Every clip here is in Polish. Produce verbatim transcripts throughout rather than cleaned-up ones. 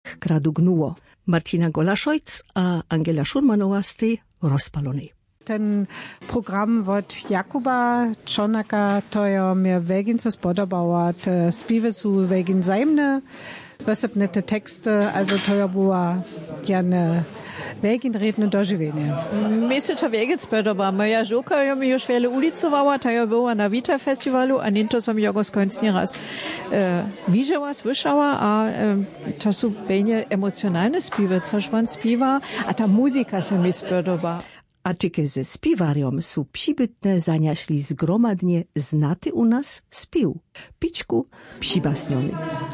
tak kradugnuło. Martina Golaszojc a Angela Szurmanowa z tej rozpalonej. Ten program od Jakuba Czonaka to ja mnie wegince spodobała. Te śpiewy są wegin zajemne, wysepne te teksty, also to ja była gerne wegin redne dożywienie. Mi się to wegin spodoba. Moja żuka ja mi już wiele ulicowała, to ja była na Vita Festiwalu, a nie to som jogo skończnie raz e, widziała, słyszała, a e, to są pewnie emocjonalne śpiewy, coś on śpiewa, a ta muzyka się mi spodoba. A tyke ze spiwariom są przybytne zaniaśli zgromadnie znaty u nas spił. Pićku przybasniony.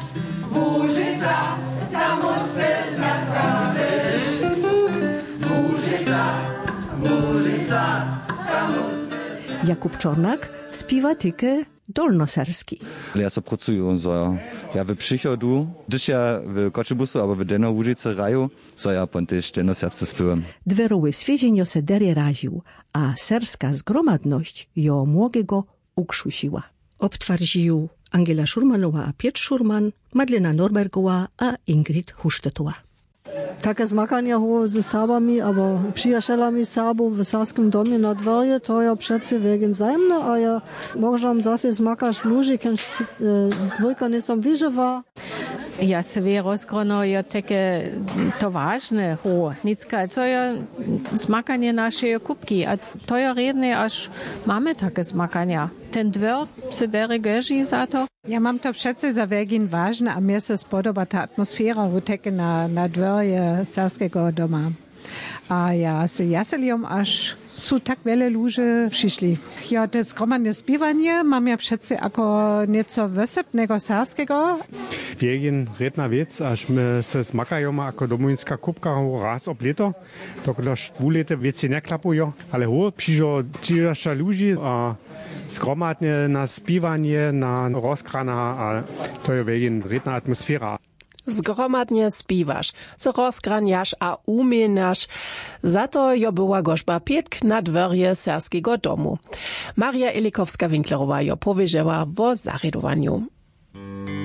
Wóżyca, tam se zastawisz. Wóżyca, wóżyca, tam se... Jakub Czornak spiwa tyke dolnoserski. Ja so pracuję, so ja w przychodu, gdyż ja w Koczebusu, albo w Denno-Łużyce raju, so ja pontyż dennoserbscy spiewam. Dweroły świeżenio se derie raził, a serska zgromadność jo młogego ukrzusiła. Obtwardził Angela Szurmanowa a Piotr Szurman, Madlena Norbergowa a Ingrid Huštetowa. Takie zmakania było ze Sabami, albo przyjacielami Sabów w Saskim domie na dworze, to ja przece wegen zajemne, a ja możam zase zmakać ludzie, kiedy dwójka nie są wyżywa. Ja sobie rozgrono je takie to ważne, ho, nicka, to je zmakanie naszej kubki, a to je redne, aż mamy takie zmakania. Ten dwór se dere geži za to. Ja mam to przece za wegin ważne, a mnie se spodoba ta atmosfera huteke na, na dworze Sarskiego doma. A ja se jaseliom, aż są tak wiele ludzie przyszli. Ja to zgromadne śpiewanie mam ja przece jako nieco wysepnego sarskiego. Wegin redna wiec, aż my se zmakajemy jako domovinska kubka raz ob leto. Dokoż dwu lety wieci nie klapują, ale ho, przyjdą tyle ludzi, a zgromadne na śpiewanie, na rozgrana, a to je wegin redna atmosfera. Zgromadnie spiwasz, se rozgranjasz a umieniasz. Za to jo była gorzba pietk na dworje Serskiego domu. Maria Elikowska-Winklerowa jo powiedziała o zaredowaniu.